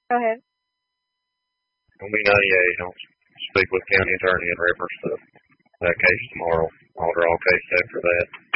Go ahead. It'll be 98. I'll speak with county attorney in reference to that case tomorrow. I'll draw a case after that.